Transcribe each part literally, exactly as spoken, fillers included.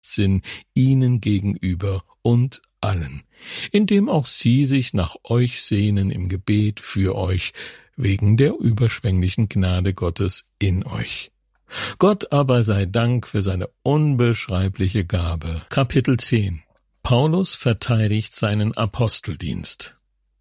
Leichtsinn ihnen gegenüber und allen, indem auch sie sich nach euch sehnen im Gebet für euch, wegen der überschwänglichen Gnade Gottes in euch. Gott aber sei Dank für seine unbeschreibliche Gabe. Kapitel zehn. Paulus verteidigt seinen Aposteldienst.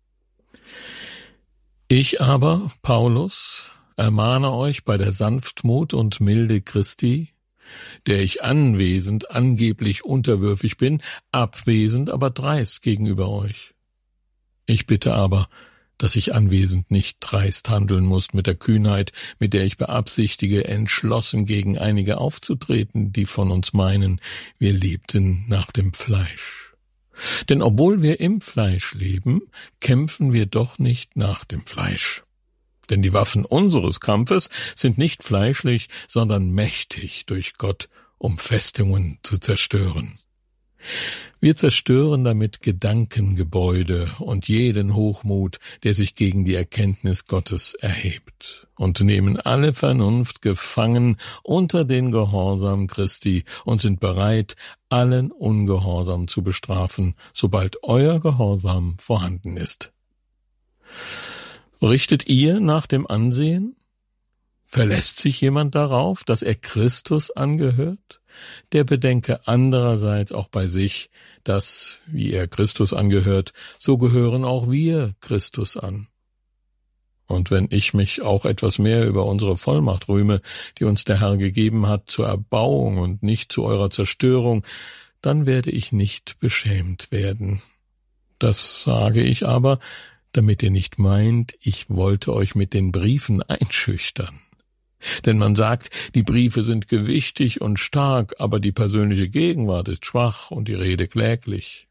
Ich aber, Paulus, ermahne euch bei der Sanftmut und Milde Christi, der ich anwesend angeblich unterwürfig bin, abwesend aber dreist gegenüber euch. Ich bitte aber, dass ich anwesend nicht dreist handeln muss mit der Kühnheit, mit der ich beabsichtige, entschlossen gegen einige aufzutreten, die von uns meinen, wir lebten nach dem Fleisch. Denn obwohl wir im Fleisch leben, kämpfen wir doch nicht nach dem Fleisch. Denn die Waffen unseres Kampfes sind nicht fleischlich, sondern mächtig durch Gott, um Festungen zu zerstören. Wir zerstören damit Gedankengebäude und jeden Hochmut, der sich gegen die Erkenntnis Gottes erhebt, und nehmen alle Vernunft gefangen unter den Gehorsam Christi und sind bereit, allen Ungehorsam zu bestrafen, sobald euer Gehorsam vorhanden ist. Richtet ihr nach dem Ansehen? Verlässt sich jemand darauf, dass er Christus angehört? Der bedenke andererseits auch bei sich, dass, wie er Christus angehört, so gehören auch wir Christus an. Und wenn ich mich auch etwas mehr über unsere Vollmacht rühme, die uns der Herr gegeben hat zur Erbauung und nicht zu eurer Zerstörung, dann werde ich nicht beschämt werden. Das sage ich aber, damit ihr nicht meint, ich wollte euch mit den Briefen einschüchtern. Denn man sagt, die Briefe sind gewichtig und stark, aber die persönliche Gegenwart ist schwach und die Rede kläglich.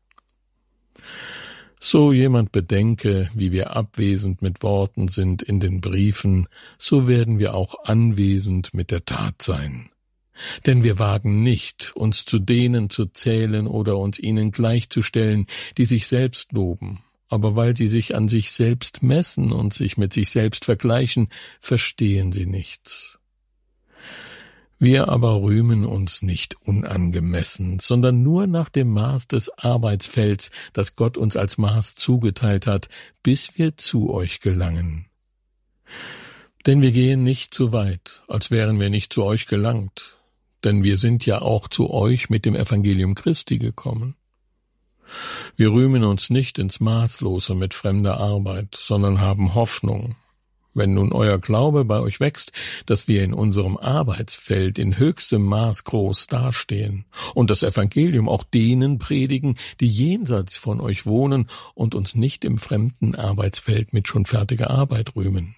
So jemand bedenke, wie wir abwesend mit Worten sind in den Briefen, so werden wir auch anwesend mit der Tat sein. Denn wir wagen nicht, uns zu denen zu zählen oder uns ihnen gleichzustellen, die sich selbst loben. Aber weil sie sich an sich selbst messen und sich mit sich selbst vergleichen, verstehen sie nichts. Wir aber rühmen uns nicht unangemessen, sondern nur nach dem Maß des Arbeitsfelds, das Gott uns als Maß zugeteilt hat, bis wir zu euch gelangen. Denn wir gehen nicht so weit, als wären wir nicht zu euch gelangt, denn wir sind ja auch zu euch mit dem Evangelium Christi gekommen. Wir rühmen uns nicht ins Maßlose mit fremder Arbeit, sondern haben Hoffnung. Wenn nun euer Glaube bei euch wächst, dass wir in unserem Arbeitsfeld in höchstem Maß groß dastehen und das Evangelium auch denen predigen, die jenseits von euch wohnen und uns nicht im fremden Arbeitsfeld mit schon fertiger Arbeit rühmen.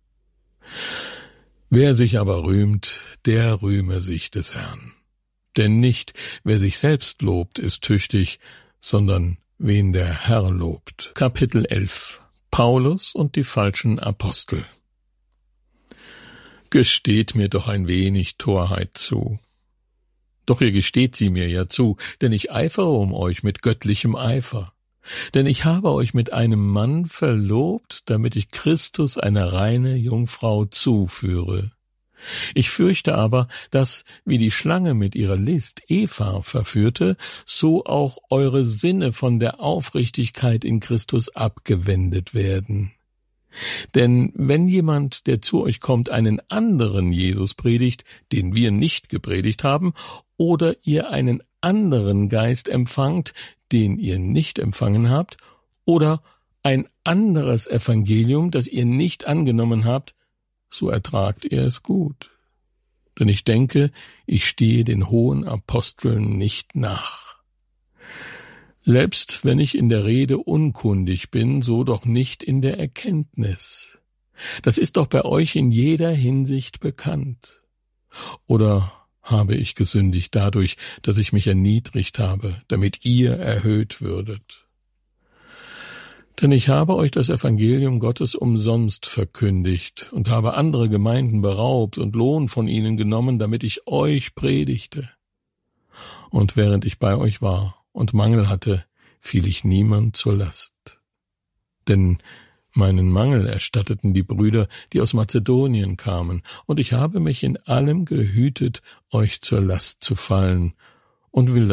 Wer sich aber rühmt, der rühme sich des Herrn. Denn nicht, wer sich selbst lobt, ist tüchtig, sondern wen der Herr lobt. Kapitel elf. Paulus und die falschen Apostel. Gesteht mir doch ein wenig Torheit zu. Doch ihr gesteht sie mir ja zu, denn ich eifere um euch mit göttlichem Eifer. Denn ich habe euch mit einem Mann verlobt, damit ich Christus eine reine Jungfrau zuführe. Ich fürchte aber, dass, wie die Schlange mit ihrer List Eva verführte, so auch eure Sinne von der Aufrichtigkeit in Christus abgewendet werden. Denn wenn jemand, der zu euch kommt, einen anderen Jesus predigt, den wir nicht gepredigt haben, oder ihr einen anderen Geist empfangt, den ihr nicht empfangen habt, oder ein anderes Evangelium, das ihr nicht angenommen habt, so ertragt ihr es gut. Denn ich denke, ich stehe den hohen Aposteln nicht nach. Selbst wenn ich in der Rede unkundig bin, so doch nicht in der Erkenntnis. Das ist doch bei euch in jeder Hinsicht bekannt. Oder habe ich gesündigt dadurch, dass ich mich erniedrigt habe, damit ihr erhöht würdet? Denn ich habe euch das Evangelium Gottes umsonst verkündigt und habe andere Gemeinden beraubt und Lohn von ihnen genommen, damit ich euch predigte. Und während ich bei euch war und Mangel hatte, fiel ich niemand zur Last. Denn meinen Mangel erstatteten die Brüder, die aus Mazedonien kamen, und ich habe mich in allem gehütet, euch zur Last zu fallen, und will